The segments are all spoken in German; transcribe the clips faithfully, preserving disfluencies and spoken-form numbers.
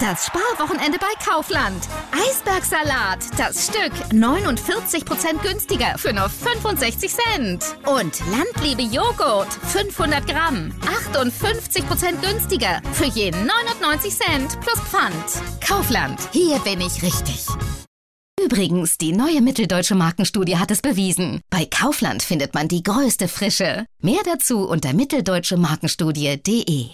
Das Sparwochenende bei Kaufland. Eisbergsalat, das Stück neunundvierzig Prozent günstiger für nur fünfundsechzig Cent. Und Landliebe Joghurt, fünfhundert Gramm, achtundfünfzig Prozent günstiger für je neunundneunzig Cent plus Pfand. Kaufland, hier bin ich richtig. Übrigens, die neue Mitteldeutsche Markenstudie hat es bewiesen. Bei Kaufland findet man die größte Frische. Mehr dazu unter mitteldeutsche markenstudie punkt de.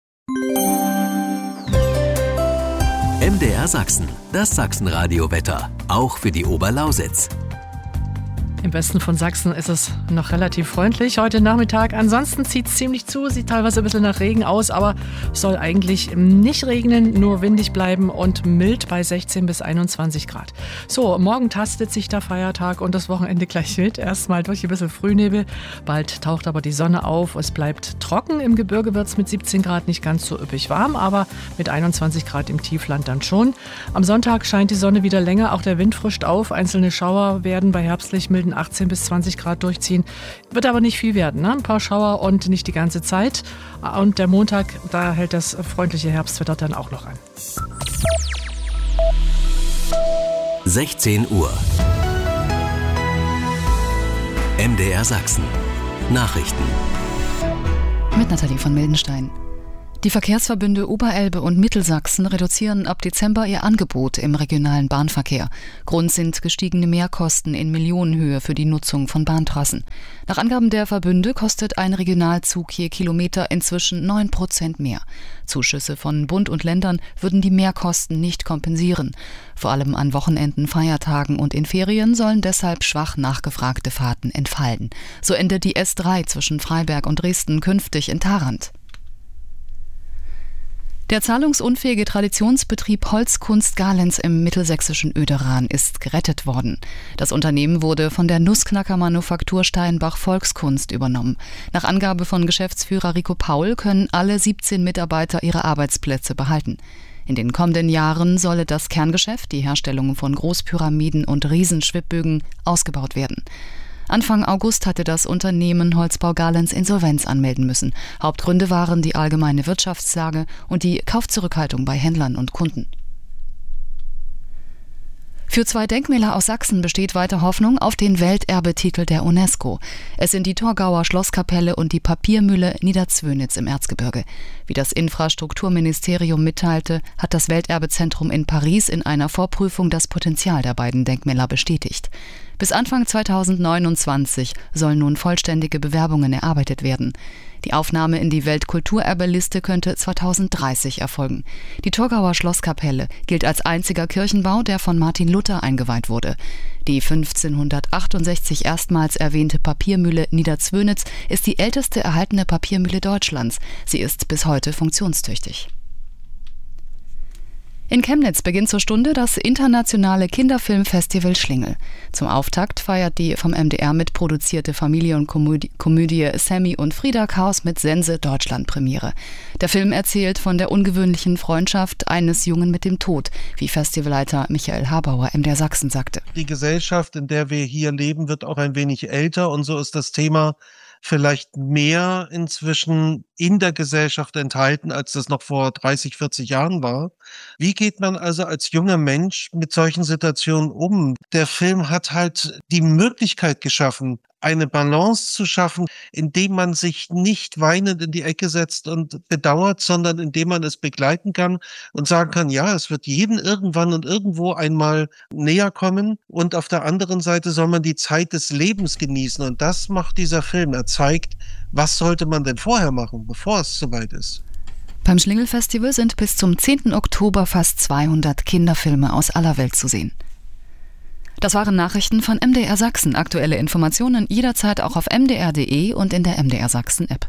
M D R Sachsen, das Sachsenradio-Wetter, auch für die Oberlausitz. Im Westen von Sachsen ist es noch relativ freundlich heute Nachmittag. Ansonsten zieht es ziemlich zu, sieht teilweise ein bisschen nach Regen aus, aber soll eigentlich nicht regnen, nur windig bleiben und mild bei sechzehn bis einundzwanzig Grad. So, morgen tastet sich der Feiertag und das Wochenende gleich mit. Erstmal durch ein bisschen Frühnebel, bald taucht aber die Sonne auf. Es bleibt trocken, im Gebirge wird es mit siebzehn Grad nicht ganz so üppig warm, aber mit einundzwanzig Grad im Tiefland dann schon. Am Sonntag scheint die Sonne wieder länger, auch der Wind frischt auf. Einzelne Schauer werden bei herbstlich milden achtzehn bis zwanzig Grad durchziehen. Wird aber nicht viel werden, ne? Ein paar Schauer und nicht die ganze Zeit. Und der Montag, da hält das freundliche Herbstwetter dann auch noch an. sechzehn Uhr. M D R Sachsen. Nachrichten. Mit Nathalie von Mildenstein. Die Verkehrsverbünde Oberelbe und Mittelsachsen reduzieren ab Dezember ihr Angebot im regionalen Bahnverkehr. Grund sind gestiegene Mehrkosten in Millionenhöhe für die Nutzung von Bahntrassen. Nach Angaben der Verbünde kostet ein Regionalzug je Kilometer inzwischen neun Prozent mehr. Zuschüsse von Bund und Ländern würden die Mehrkosten nicht kompensieren. Vor allem an Wochenenden, Feiertagen und in Ferien sollen deshalb schwach nachgefragte Fahrten entfallen. So endet die S drei zwischen Freiberg und Dresden künftig in Tharandt. Der zahlungsunfähige Traditionsbetrieb Holzkunst Galenz im mittelsächsischen Oederan ist gerettet worden. Das Unternehmen wurde von der Nussknacker-Manufaktur Steinbach Volkskunst übernommen. Nach Angabe von Geschäftsführer Rico Paul können alle siebzehn Mitarbeiter ihre Arbeitsplätze behalten. In den kommenden Jahren solle das Kerngeschäft, die Herstellung von Großpyramiden und Riesenschwibbögen, ausgebaut werden. Anfang August hatte das Unternehmen Holzbau Galenz Insolvenz anmelden müssen. Hauptgründe waren die allgemeine Wirtschaftslage und die Kaufzurückhaltung bei Händlern und Kunden. Für zwei Denkmäler aus Sachsen besteht weiter Hoffnung auf den Welterbetitel der UNESCO. Es sind die Torgauer Schlosskapelle und die Papiermühle Niederzwönitz im Erzgebirge. Wie das Infrastrukturministerium mitteilte, hat das Welterbezentrum in Paris in einer Vorprüfung das Potenzial der beiden Denkmäler bestätigt. Bis Anfang zweitausendneunundzwanzig sollen nun vollständige Bewerbungen erarbeitet werden. Die Aufnahme in die Weltkulturerbeliste könnte zweitausenddreißig erfolgen. Die Torgauer Schlosskapelle gilt als einziger Kirchenbau, der von Martin Luther eingeweiht wurde. Die fünfzehnhundertachtundsechzig erstmals erwähnte Papiermühle Niederzwönitz ist die älteste erhaltene Papiermühle Deutschlands. Sie ist bis heute funktionstüchtig. In Chemnitz beginnt zur Stunde das internationale Kinderfilmfestival Schlingel. Zum Auftakt feiert die vom M D R mitproduzierte Familienkomödie Sammy und Frieda Chaos mit Sense Deutschland-Premiere. Der Film erzählt von der ungewöhnlichen Freundschaft eines Jungen mit dem Tod, wie Festivalleiter Michael Habauer M D R Sachsen sagte. Die Gesellschaft, in der wir hier leben, wird auch ein wenig älter und so ist das Thema vielleicht mehr inzwischen in der Gesellschaft enthalten, als das noch vor dreißig, vierzig Jahren war. Wie geht man also als junger Mensch mit solchen Situationen um? Der Film hat halt die Möglichkeit geschaffen, eine Balance zu schaffen, indem man sich nicht weinend in die Ecke setzt und bedauert, sondern indem man es begleiten kann und sagen kann, ja, es wird jedem irgendwann und irgendwo einmal näher kommen und auf der anderen Seite soll man die Zeit des Lebens genießen und das macht dieser Film. Er zeigt, was sollte man denn vorher machen, bevor es soweit ist. Beim Schlingel-Festival sind bis zum zehnten Oktober fast zweihundert Kinderfilme aus aller Welt zu sehen. Das waren Nachrichten von M D R Sachsen. Aktuelle Informationen jederzeit auch auf m d r punkt d e und in der M D R Sachsen App.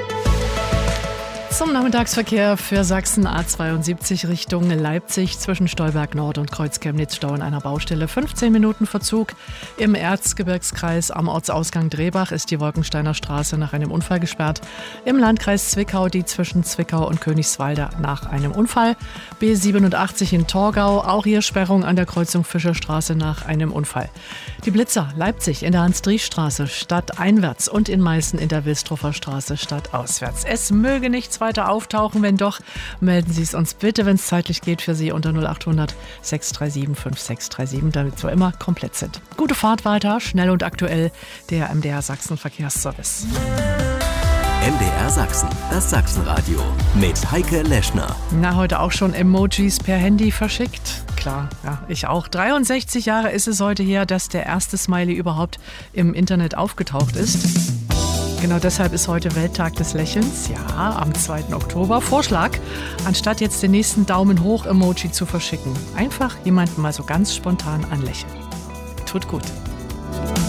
Zum Nachmittagsverkehr für Sachsen A zweiundsiebzig Richtung Leipzig zwischen Stolberg Nord und Kreuz-Chemnitz Stau in einer Baustelle. fünfzehn Minuten Verzug. Im Erzgebirgskreis am Ortsausgang Drehbach ist die Wolkensteiner Straße nach einem Unfall gesperrt. Im Landkreis Zwickau die zwischen Zwickau und Königswalde nach einem Unfall. B siebenundachtzig in Torgau, auch hier Sperrung an der Kreuzung Fischerstraße nach einem Unfall. Die Blitzer Leipzig in der Hans-Driesch-Straße stadteinwärts und in Meißen in der Wilstruffer Straße stadtauswärts. Es möge nichts weiter auftauchen. Wenn doch, melden Sie es uns bitte, wenn es zeitlich geht, für Sie unter null acht hundert sechs drei sieben fünf sechs drei sieben, damit wir immer komplett sind. Gute Fahrt weiter, schnell und aktuell, der M D R Sachsen Verkehrsservice. M D R Sachsen, das Sachsenradio mit Heike Leschner. Na, heute auch schon Emojis per Handy verschickt. Klar, ja, ich auch. dreiundsechzig Jahre ist es heute her, dass der erste Smiley überhaupt im Internet aufgetaucht ist. Genau deshalb ist heute Welttag des Lächelns. Ja, am zweiten Oktober. Vorschlag, anstatt jetzt den nächsten Daumen hoch Emoji zu verschicken, einfach jemanden mal so ganz spontan anlächeln. Tut gut.